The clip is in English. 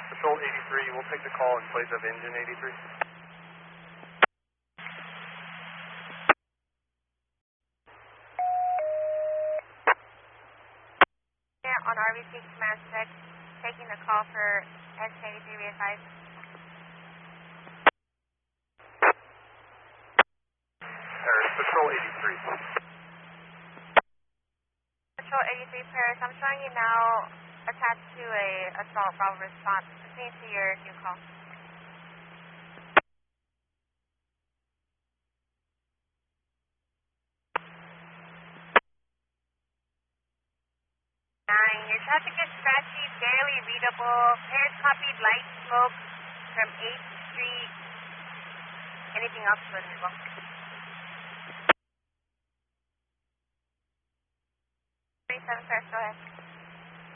Patrol 83, we'll take the call in place of engine 83. On RVC Command 6, taking the call for S83 readvised. Paris, Patrol 83. Patrol 83 Paris, I'm showing you now attached to a assault Bravo response. Proceed to your new call. Your traffic is scratchy, barely readable. Paris copied light smoke from 8th Street. Anything else for the book? 37 Paris, go ahead.